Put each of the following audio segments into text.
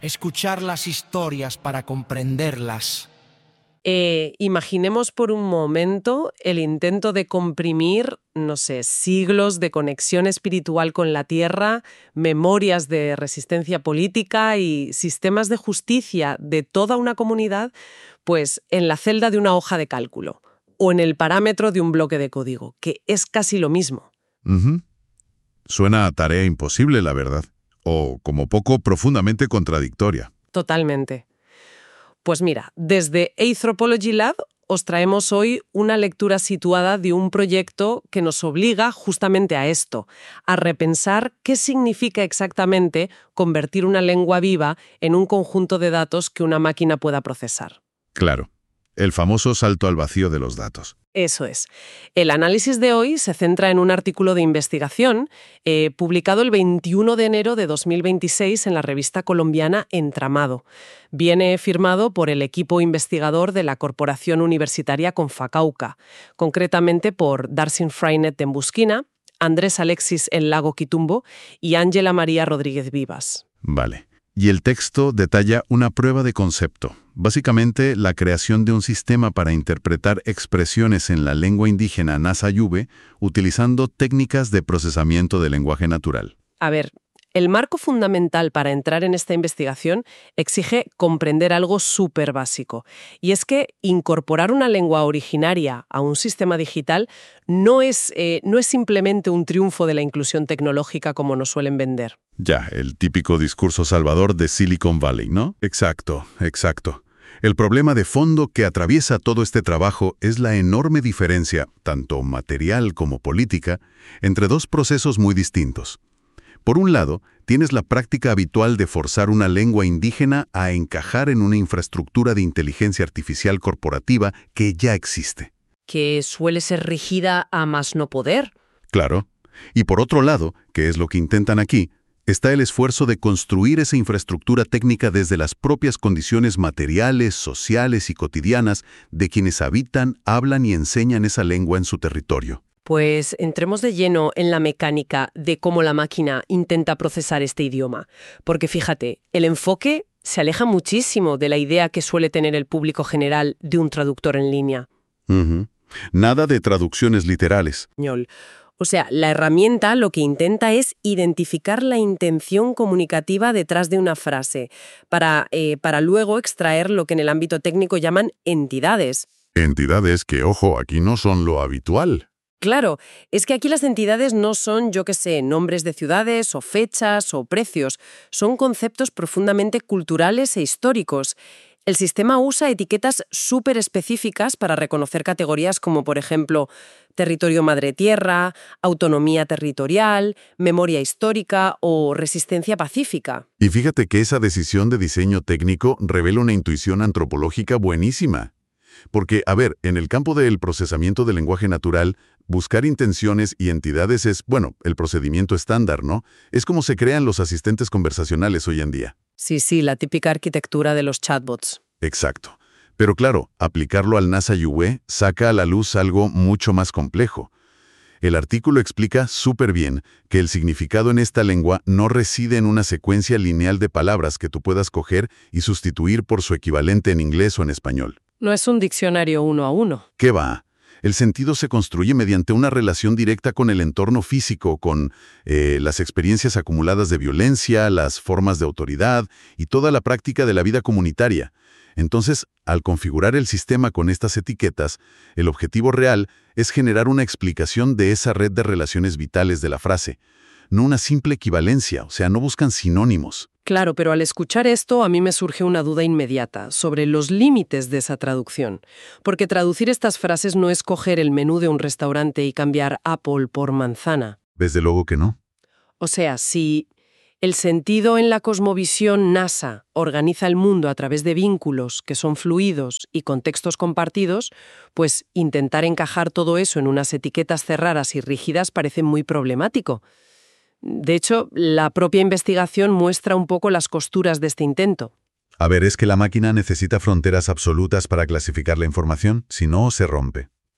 escuchar las historias para comprenderlas. Imaginemos por un momento el intento de comprimir, no sé, siglos de conexión espiritual con la tierra, memorias de resistencia política y sistemas de justicia de toda una comunidad, pues en la celda de una hoja de cálculo o en el parámetro de un bloque de código, que es casi lo mismo. Suena a tarea imposible, la verdad, o como poco profundamente contradictoria. Totalmente. Pues mira, desde Anthropology Lab os traemos hoy una lectura situada de un proyecto que nos obliga justamente a esto, a repensar qué significa exactamente convertir una lengua viva en un conjunto de datos que una máquina pueda procesar. Claro, el famoso salto al vacío de los datos. Eso es. El análisis de hoy se centra en un artículo de investigación publicado el 21 de enero de 2026 en la revista colombiana Entramado. Viene firmado por el equipo investigador de la Corporación Universitaria Confacauca, concretamente por Darcy Freinet en Busquina, Andrés Alexis en Lago Quitumbo y Ángela María Rodríguez Vivas. Vale. Y el texto detalla una prueba de concepto, básicamente la creación de un sistema para interpretar expresiones en la lengua indígena Nasa-Yuwe utilizando técnicas de procesamiento de lenguaje natural. A ver, el marco fundamental para entrar en esta investigación exige comprender algo súper básico, y es que incorporar una lengua originaria a un sistema digital no es simplemente un triunfo de la inclusión tecnológica como nos suelen vender. Ya, el típico discurso salvador de Silicon Valley, ¿no? Exacto. El problema de fondo que atraviesa todo este trabajo es la enorme diferencia, tanto material como política, entre dos procesos muy distintos. Por un lado, tienes la práctica habitual de forzar una lengua indígena a encajar en una infraestructura de inteligencia artificial corporativa que ya existe. Que suele ser rígida a más no poder. Claro. Y por otro lado, que es lo que intentan aquí, está el esfuerzo de construir esa infraestructura técnica desde las propias condiciones materiales, sociales y cotidianas de quienes habitan, hablan y enseñan esa lengua en su territorio. Pues entremos de lleno en la mecánica de cómo la máquina intenta procesar este idioma. Porque fíjate, el enfoque se aleja muchísimo de la idea que suele tener el público general de un traductor en línea. Nada de traducciones literales. O sea, la herramienta lo que intenta es identificar la intención comunicativa detrás de una frase, para luego extraer lo que en el ámbito técnico llaman entidades. Entidades que, ojo, aquí no son lo habitual. Claro, es que aquí las entidades no son, yo qué sé, nombres de ciudades o fechas o precios, son conceptos profundamente culturales e históricos. El sistema usa etiquetas súper específicas para reconocer categorías como, por ejemplo, territorio madre-tierra, autonomía territorial, memoria histórica o resistencia pacífica. Y fíjate que esa decisión de diseño técnico revela una intuición antropológica buenísima. Porque, a ver, en el campo del procesamiento del lenguaje natural, buscar intenciones y entidades es, el procedimiento estándar, ¿no? Es como se crean los asistentes conversacionales hoy en día. Sí, la típica arquitectura de los chatbots. Exacto. Pero claro, aplicarlo al Nasa-Yuwe saca a la luz algo mucho más complejo. El artículo explica súper bien que el significado en esta lengua no reside en una secuencia lineal de palabras que tú puedas coger y sustituir por su equivalente en inglés o en español. No es un diccionario uno a uno. ¿Qué va? El sentido se construye mediante una relación directa con el entorno físico, con las experiencias acumuladas de violencia, las formas de autoridad y toda la práctica de la vida comunitaria. Entonces, al configurar el sistema con estas etiquetas, el objetivo real es generar una explicación de esa red de relaciones vitales de la frase, no una simple equivalencia, o sea, no buscan sinónimos. Claro, pero al escuchar esto a mí me surge una duda inmediata sobre los límites de esa traducción. Porque traducir estas frases no es coger el menú de un restaurante y cambiar apple por manzana. Desde luego que no. O sea, si el sentido en la cosmovisión NASA organiza el mundo a través de vínculos que son fluidos y contextos compartidos, pues intentar encajar todo eso en unas etiquetas cerradas y rígidas parece muy problemático. De hecho, la propia investigación muestra un poco las costuras de este intento. A ver, es que la máquina necesita fronteras absolutas para clasificar la información, si no, se rompe.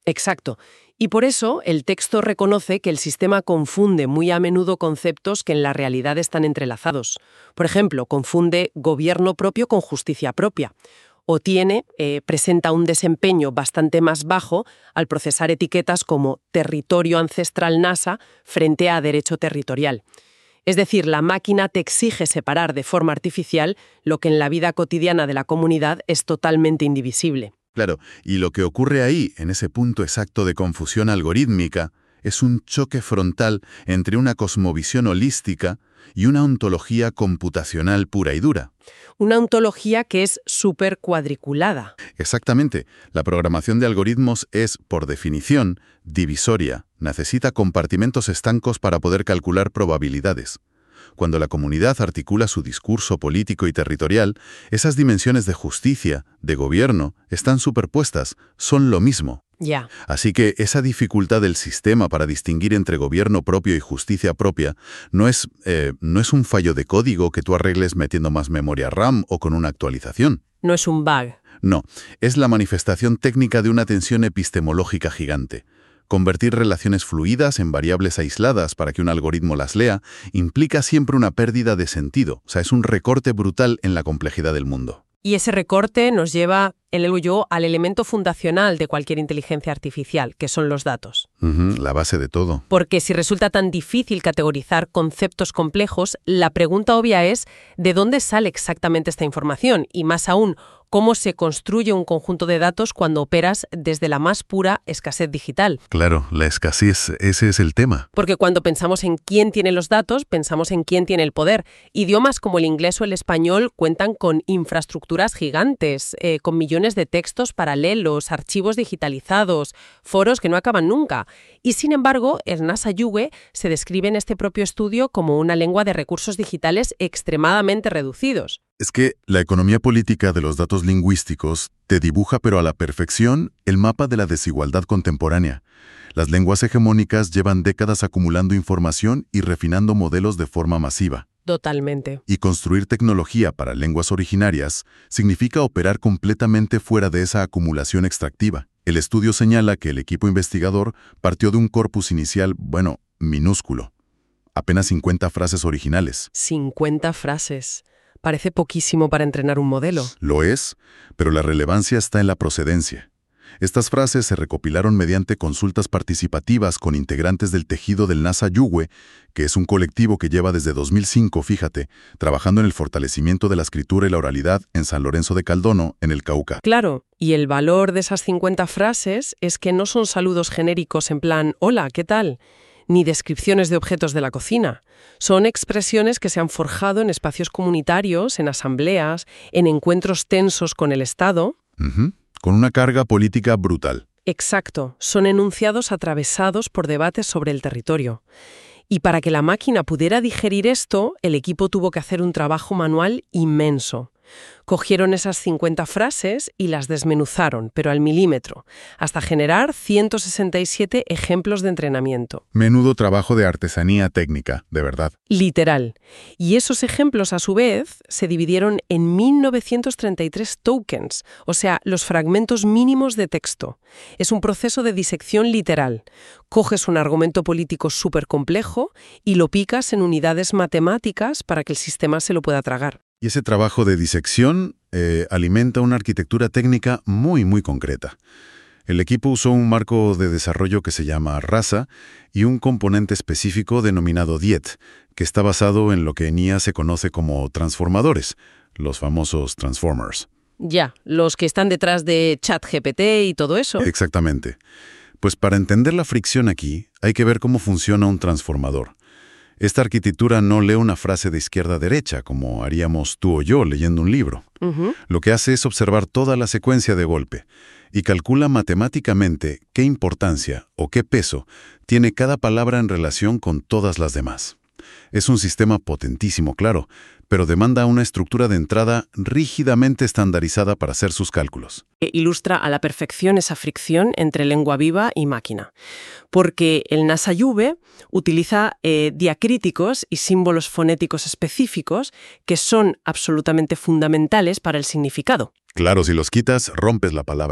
Exacto. Y por eso el texto reconoce que el sistema confunde muy a menudo conceptos que en la realidad están entrelazados. Por ejemplo, confunde gobierno propio con justicia propia. O presenta un desempeño bastante más bajo al procesar etiquetas como territorio ancestral NASA frente a derecho territorial. Es decir, la máquina te exige separar de forma artificial lo que en la vida cotidiana de la comunidad es totalmente indivisible. Claro, y lo que ocurre ahí, en ese punto exacto de confusión algorítmica, es un choque frontal entre una cosmovisión holística y una ontología computacional pura y dura. Una ontología que es súper cuadriculada. Exactamente. La programación de algoritmos es, por definición, divisoria. Necesita compartimentos estancos para poder calcular probabilidades. Cuando la comunidad articula su discurso político y territorial, esas dimensiones de justicia, de gobierno, están superpuestas, son lo mismo. Ya. Así que esa dificultad del sistema para distinguir entre gobierno propio y justicia propia no es un fallo de código que tú arregles metiendo más memoria RAM o con una actualización. No es un bug. No, es la manifestación técnica de una tensión epistemológica gigante. Convertir relaciones fluidas en variables aisladas para que un algoritmo las lea implica siempre una pérdida de sentido. O sea, es un recorte brutal en la complejidad del mundo. Y ese recorte nos lleva, al elemento fundacional de cualquier inteligencia artificial, que son los datos. La base de todo. Porque si resulta tan difícil categorizar conceptos complejos, la pregunta obvia es ¿de dónde sale exactamente esta información? Y más aún, ¿cómo se construye un conjunto de datos cuando operas desde la más pura escasez digital? Claro, la escasez, ese es el tema. Porque cuando pensamos en quién tiene los datos, pensamos en quién tiene el poder. Idiomas como el inglés o el español cuentan con infraestructuras gigantes, con millones de textos paralelos, archivos digitalizados, foros que no acaban nunca. Y sin embargo, el NASA Yuge se describe en este propio estudio como una lengua de recursos digitales extremadamente reducidos. Es que la economía política de los datos lingüísticos te dibuja, pero a la perfección, el mapa de la desigualdad contemporánea. Las lenguas hegemónicas llevan décadas acumulando información y refinando modelos de forma masiva. Totalmente. Y construir tecnología para lenguas originarias significa operar completamente fuera de esa acumulación extractiva. El estudio señala que el equipo investigador partió de un corpus inicial, minúsculo. Apenas 50 frases originales. 50 frases. Parece poquísimo para entrenar un modelo. Lo es, pero la relevancia está en la procedencia. Estas frases se recopilaron mediante consultas participativas con integrantes del tejido del NASA Yuge, que es un colectivo que lleva desde 2005, fíjate, trabajando en el fortalecimiento de la escritura y la oralidad en San Lorenzo de Caldono, en el Cauca. Claro, y el valor de esas 50 frases es que no son saludos genéricos en plan «Hola, ¿qué tal?», ni descripciones de objetos de la cocina. Son expresiones que se han forjado en espacios comunitarios, en asambleas, en encuentros tensos con el Estado. Con una carga política brutal. Exacto, son enunciados atravesados por debates sobre el territorio. Y para que la máquina pudiera digerir esto, el equipo tuvo que hacer un trabajo manual inmenso. Cogieron esas 50 frases y las desmenuzaron, pero al milímetro, hasta generar 167 ejemplos de entrenamiento. Menudo trabajo de artesanía técnica, de verdad. Literal. Y esos ejemplos, a su vez, se dividieron en 1933 tokens, o sea, los fragmentos mínimos de texto. Es un proceso de disección literal. Coges un argumento político súper complejo y lo picas en unidades matemáticas para que el sistema se lo pueda tragar. Y ese trabajo de disección alimenta una arquitectura técnica muy, muy concreta. El equipo usó un marco de desarrollo que se llama RASA y un componente específico denominado DIET, que está basado en lo que en IA se conoce como transformadores, los famosos transformers. Ya, los que están detrás de ChatGPT y todo eso. Exactamente. Pues para entender la fricción aquí, hay que ver cómo funciona un transformador. Esta arquitectura no lee una frase de izquierda a derecha, como haríamos tú o yo leyendo un libro. Lo que hace es observar toda la secuencia de golpe y calcula matemáticamente qué importancia o qué peso tiene cada palabra en relación con todas las demás. Es un sistema potentísimo, claro, pero demanda una estructura de entrada rígidamente estandarizada para hacer sus cálculos. Ilustra a la perfección esa fricción entre lengua viva y máquina, porque el NASA Yuge utiliza diacríticos y símbolos fonéticos específicos que son absolutamente fundamentales para el significado. Claro, si los quitas, rompes la palabra.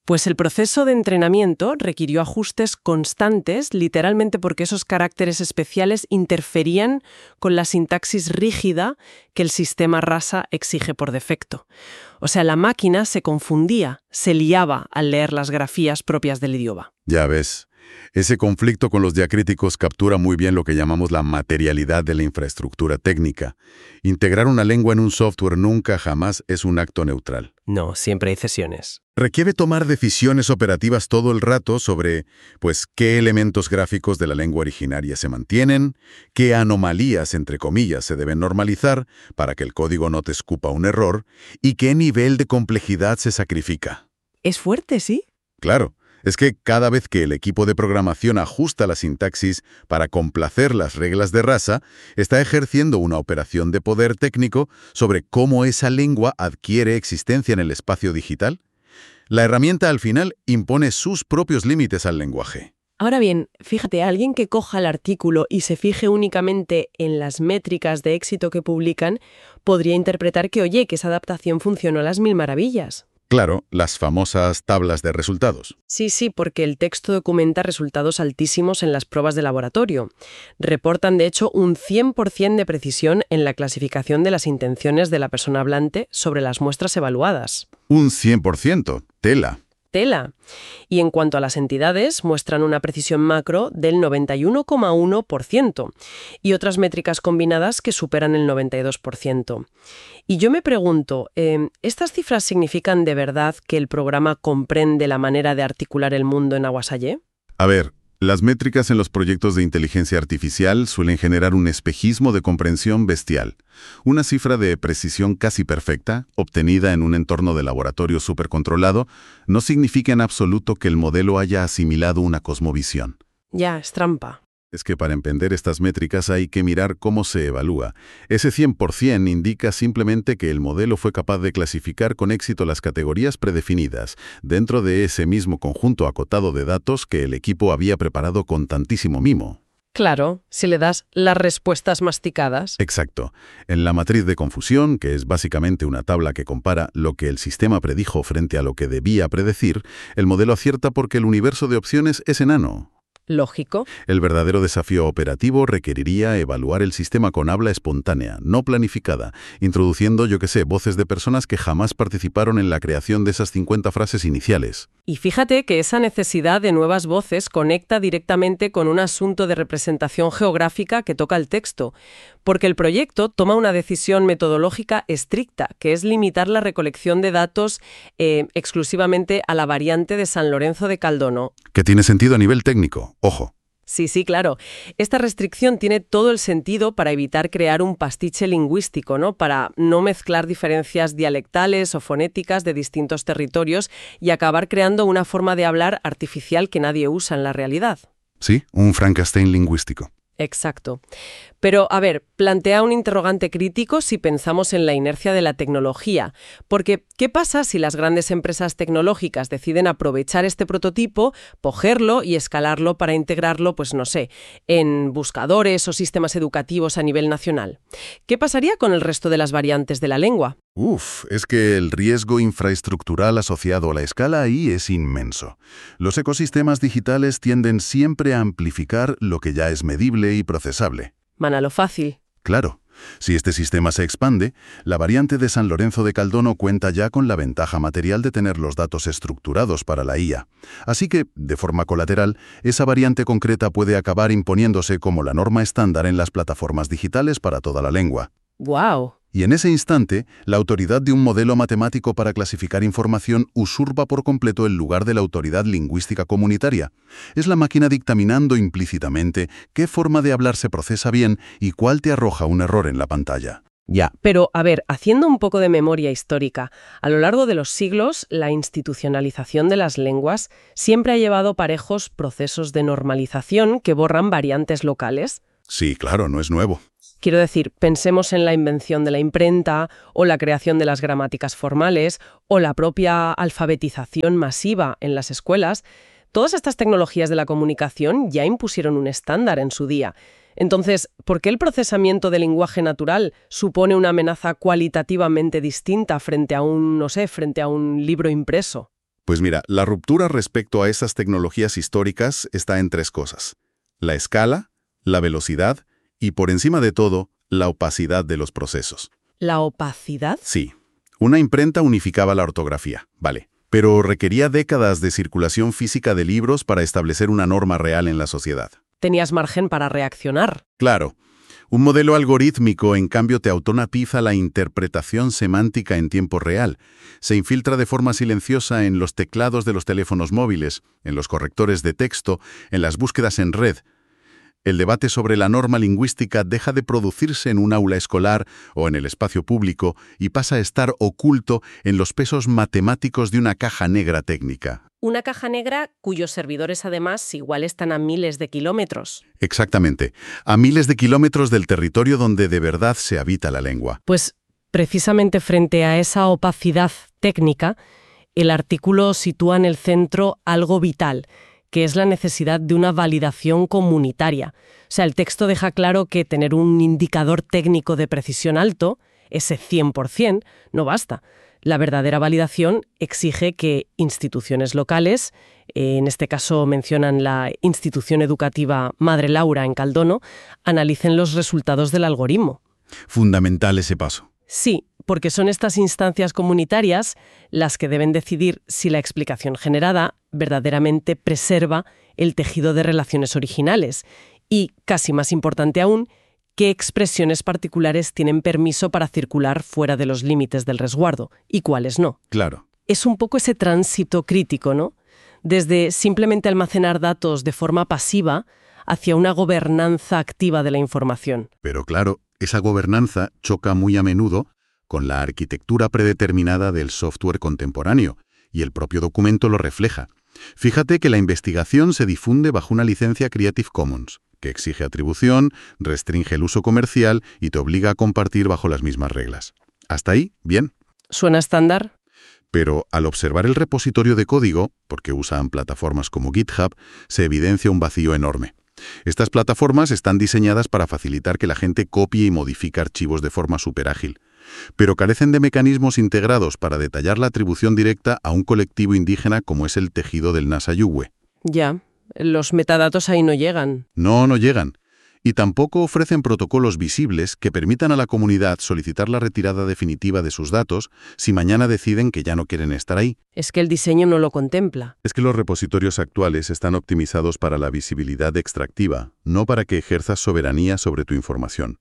Pues el proceso de entrenamiento requirió ajustes constantes, literalmente porque esos caracteres especiales interferían con la sintaxis rígida que el sistema Rasa exige por defecto. O sea, la máquina se confundía, se liaba al leer las grafías propias del idioma. Ya ves, ese conflicto con los diacríticos captura muy bien lo que llamamos la materialidad de la infraestructura técnica. Integrar una lengua en un software nunca jamás es un acto neutral. No, siempre hay cesiones. Requiere tomar decisiones operativas todo el rato sobre, qué elementos gráficos de la lengua originaria se mantienen, qué anomalías, entre comillas, se deben normalizar para que el código no te escupa un error y qué nivel de complejidad se sacrifica. Es fuerte, ¿sí? Claro. Es que cada vez que el equipo de programación ajusta la sintaxis para complacer las reglas de Rasa, está ejerciendo una operación de poder técnico sobre cómo esa lengua adquiere existencia en el espacio digital. La herramienta al final impone sus propios límites al lenguaje. Ahora bien, fíjate, alguien que coja el artículo y se fije únicamente en las métricas de éxito que publican, podría interpretar que, que esa adaptación funcionó a las mil maravillas. Claro, las famosas tablas de resultados. Sí, porque el texto documenta resultados altísimos en las pruebas de laboratorio. Reportan, de hecho, un 100% de precisión en la clasificación de las intenciones de la persona hablante sobre las muestras evaluadas. Un 100%, tela. Y en cuanto a las entidades, muestran una precisión macro del 91,1% y otras métricas combinadas que superan el 92%. Y yo me pregunto, ¿estas cifras significan de verdad que el programa comprende la manera de articular el mundo en Awasallé? A ver, las métricas en los proyectos de inteligencia artificial suelen generar un espejismo de comprensión bestial. Una cifra de precisión casi perfecta, obtenida en un entorno de laboratorio supercontrolado, no significa en absoluto que el modelo haya asimilado una cosmovisión. Ya, es trampa. Es que para entender estas métricas hay que mirar cómo se evalúa. Ese 100% indica simplemente que el modelo fue capaz de clasificar con éxito las categorías predefinidas dentro de ese mismo conjunto acotado de datos que el equipo había preparado con tantísimo mimo. Claro, si le das las respuestas masticadas. Exacto. En la matriz de confusión, que es básicamente una tabla que compara lo que el sistema predijo frente a lo que debía predecir, el modelo acierta porque el universo de opciones es enano. Lógico. El verdadero desafío operativo requeriría evaluar el sistema con habla espontánea, no planificada, introduciendo, voces de personas que jamás participaron en la creación de esas 50 frases iniciales. Y fíjate que esa necesidad de nuevas voces conecta directamente con un asunto de representación geográfica que toca el texto, porque el proyecto toma una decisión metodológica estricta, que es limitar la recolección de datos exclusivamente a la variante de San Lorenzo de Caldono. Que tiene sentido a nivel técnico, ojo. Sí, claro. Esta restricción tiene todo el sentido para evitar crear un pastiche lingüístico, ¿no? Para no mezclar diferencias dialectales o fonéticas de distintos territorios y acabar creando una forma de hablar artificial que nadie usa en la realidad. Sí, un Frankenstein lingüístico. Exacto. Pero, a ver, plantea un interrogante crítico si pensamos en la inercia de la tecnología. Porque, ¿qué pasa si las grandes empresas tecnológicas deciden aprovechar este prototipo, cogerlo y escalarlo para integrarlo, en buscadores o sistemas educativos a nivel nacional? ¿Qué pasaría con el resto de las variantes de la lengua? Es que el riesgo infraestructural asociado a la escala ahí es inmenso. Los ecosistemas digitales tienden siempre a amplificar lo que ya es medible y procesable. Mana lo fácil. Claro. Si este sistema se expande, la variante de San Lorenzo de Caldono cuenta ya con la ventaja material de tener los datos estructurados para la IA. Así que, de forma colateral, esa variante concreta puede acabar imponiéndose como la norma estándar en las plataformas digitales para toda la lengua. ¡Guau! Y en ese instante, la autoridad de un modelo matemático para clasificar información usurpa por completo el lugar de la autoridad lingüística comunitaria. Es la máquina dictaminando implícitamente qué forma de hablar se procesa bien y cuál te arroja un error en la pantalla. Ya. Pero, a ver, haciendo un poco de memoria histórica, a lo largo de los siglos, la institucionalización de las lenguas siempre ha llevado parejos procesos de normalización que borran variantes locales. Sí, claro, no es nuevo. Quiero decir, pensemos en la invención de la imprenta o la creación de las gramáticas formales o la propia alfabetización masiva en las escuelas. Todas estas tecnologías de la comunicación ya impusieron un estándar en su día. Entonces, ¿por qué el procesamiento del lenguaje natural supone una amenaza cualitativamente distinta frente a un libro impreso? Pues mira, la ruptura respecto a esas tecnologías históricas está en tres cosas: la escala, la velocidad y, por encima de todo, la opacidad de los procesos. ¿La opacidad? Sí, una imprenta unificaba la ortografía, vale, pero requería décadas de circulación física de libros para establecer una norma real en la sociedad. Tenías margen para reaccionar. Claro, un modelo algorítmico, en cambio, te automatiza la interpretación semántica en tiempo real. Se infiltra de forma silenciosa en los teclados de los teléfonos móviles, en los correctores de texto, en las búsquedas en red. El debate sobre la norma lingüística deja de producirse en un aula escolar o en el espacio público y pasa a estar oculto en los pesos matemáticos de una caja negra técnica. Una caja negra cuyos servidores además igual están a miles de kilómetros. Exactamente, a miles de kilómetros del territorio donde de verdad se habita la lengua. Pues precisamente frente a esa opacidad técnica, el artículo sitúa en el centro algo vital, que es la necesidad de una validación comunitaria. O sea, el texto deja claro que tener un indicador técnico de precisión alto, ese 100%, no basta. La verdadera validación exige que instituciones locales, en este caso mencionan la institución educativa Madre Laura en Caldono, analicen los resultados del algoritmo. Fundamental ese paso. Sí, porque son estas instancias comunitarias las que deben decidir si la explicación generada verdaderamente preserva el tejido de relaciones originales y, casi más importante aún, qué expresiones particulares tienen permiso para circular fuera de los límites del resguardo y cuáles no. Claro. Es un poco ese tránsito crítico, ¿no? Desde simplemente almacenar datos de forma pasiva hacia una gobernanza activa de la información. Pero claro, esa gobernanza choca muy a menudo con la arquitectura predeterminada del software contemporáneo, y el propio documento lo refleja. Fíjate que la investigación se difunde bajo una licencia Creative Commons, que exige atribución, restringe el uso comercial y te obliga a compartir bajo las mismas reglas. ¿Hasta ahí? Bien. ¿Suena estándar? Pero al observar el repositorio de código, porque usan plataformas como GitHub, se evidencia un vacío enorme. Estas plataformas están diseñadas para facilitar que la gente copie y modifique archivos de forma súper-ágil, pero carecen de mecanismos integrados para detallar la atribución directa a un colectivo indígena como es el tejido del Nasa Yuwe. Ya, los metadatos ahí no llegan. No llegan. Y tampoco ofrecen protocolos visibles que permitan a la comunidad solicitar la retirada definitiva de sus datos si mañana deciden que ya no quieren estar ahí. Es que el diseño no lo contempla. Es que los repositorios actuales están optimizados para la visibilidad extractiva, no para que ejerzas soberanía sobre tu información.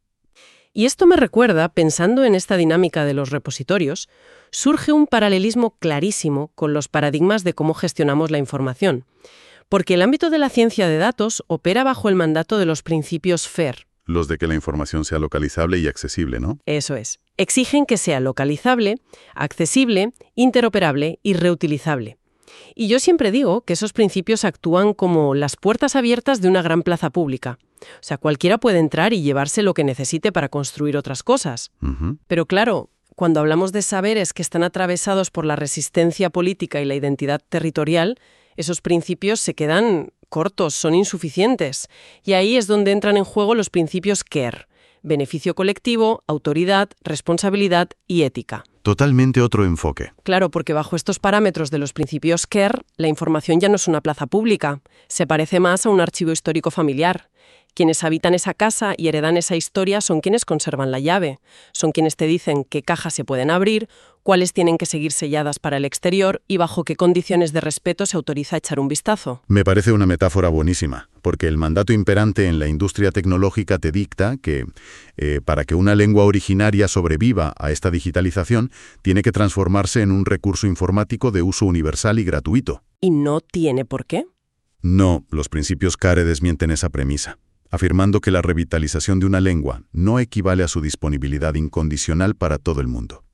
Y esto me recuerda, pensando en esta dinámica de los repositorios, surge un paralelismo clarísimo con los paradigmas de cómo gestionamos la información. Porque el ámbito de la ciencia de datos opera bajo el mandato de los principios FAIR. Los de que la información sea localizable y accesible, ¿no? Eso es. Exigen que sea localizable, accesible, interoperable y reutilizable. Y yo siempre digo que esos principios actúan como las puertas abiertas de una gran plaza pública. O sea, cualquiera puede entrar y llevarse lo que necesite para construir otras cosas. Pero claro, cuando hablamos de saberes que están atravesados por la resistencia política y la identidad territorial, esos principios se quedan cortos, son insuficientes. Y ahí es donde entran en juego los principios CARE: beneficio colectivo, autoridad, responsabilidad y ética. Totalmente otro enfoque. Claro, porque bajo estos parámetros de los principios CARE, la información ya no es una plaza pública, se parece más a un archivo histórico familiar. Quienes habitan esa casa y heredan esa historia son quienes conservan la llave, son quienes te dicen qué cajas se pueden abrir, cuáles tienen que seguir selladas para el exterior y bajo qué condiciones de respeto se autoriza a echar un vistazo. Me parece una metáfora buenísima, porque el mandato imperante en la industria tecnológica te dicta que, para que una lengua originaria sobreviva a esta digitalización, tiene que transformarse en un recurso informático de uso universal y gratuito. ¿Y no tiene por qué? No, los principios CARE desmienten esa premisa, afirmando que la revitalización de una lengua no equivale a su disponibilidad incondicional para todo el mundo.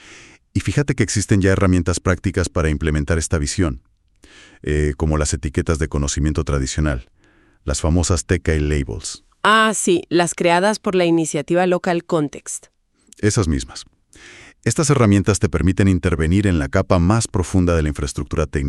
Y fíjate que existen ya herramientas prácticas para implementar esta visión, como las etiquetas de conocimiento tradicional, las famosas TK Labels. Ah, sí, las creadas por la iniciativa Local Context. Esas mismas. Estas herramientas te permiten intervenir en la capa más profunda de la infraestructura técnica